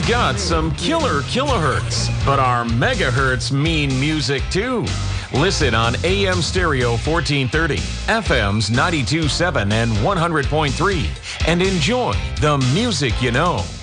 got some killer kilohertz, but our megahertz mean music too. Listen on AM stereo 1430, FM's 92.7 and 100.3, and enjoy the music you know.